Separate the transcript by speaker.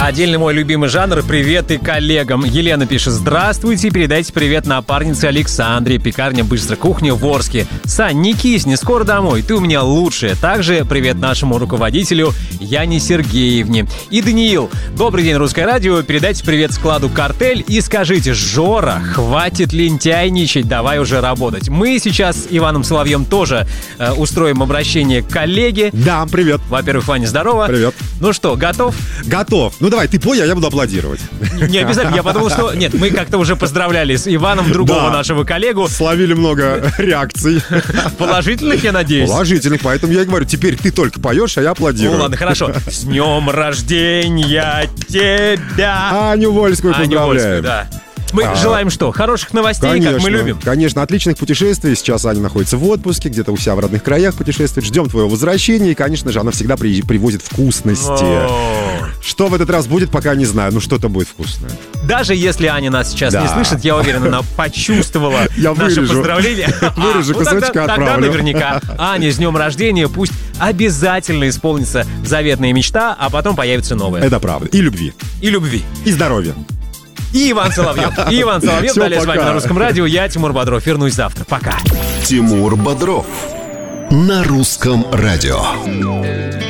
Speaker 1: Отдельный мой любимый жанр. Привет и коллегам. Елена пишет: здравствуйте, передайте привет напарнице Александре, пекарня «Быстрая кухня» в Орске. Сань, не кисни, скоро домой, ты у меня лучшая. Также привет нашему руководителю Яне Сергеевне. И Даниил: добрый день, Русское радио, передайте привет складу «Картель» и скажите: Жора, хватит лентяйничать, давай уже работать. Мы сейчас с Иваном Соловьем тоже устроим обращение к коллеге.
Speaker 2: Да, привет.
Speaker 1: Во-первых, Ваня, здорово.
Speaker 2: Привет.
Speaker 1: Ну что, готов?
Speaker 2: Готов. Ну давай, ты пой, а я буду аплодировать.
Speaker 1: Не обязательно, я подумал, что... Нет, мы как-то уже поздравляли с Иваном другого нашего коллегу.
Speaker 2: Словили много реакций.
Speaker 1: Положительных, я надеюсь?
Speaker 2: Положительных, поэтому я и говорю, теперь ты только поешь, а я аплодирую.
Speaker 1: Ну ладно, хорошо. С днем рождения тебя!
Speaker 2: Аню Вольскую поздравляем.
Speaker 1: Да. Мы желаем что? Хороших новостей,
Speaker 2: конечно,
Speaker 1: как мы любим.
Speaker 2: Конечно, отличных путешествий. Сейчас Аня находится в отпуске, где-то у себя в родных краях путешествует. Ждем твоего возвращения. И, конечно же, она всегда привозит вкусности. Что в этот раз будет, пока не знаю. Ну, что-то будет вкусное.
Speaker 1: Даже если Аня нас сейчас не слышит, я уверен, она почувствовала наше поздравление.
Speaker 2: Вырежу кусочек, отправлю.
Speaker 1: Тогда наверняка. Аня, с днем рождения. Пусть обязательно исполнится заветная мечта, а потом появится новая.
Speaker 2: Это правда. И любви.
Speaker 1: И любви.
Speaker 2: И здоровья.
Speaker 1: И Иван Соловьев. И Иван Соловьев.
Speaker 2: Все,
Speaker 1: далее
Speaker 2: пока.
Speaker 1: с вами на Русском радио. Я, Тимур Бодров. Вернусь завтра. Пока.
Speaker 3: Тимур Бодров на Русском радио.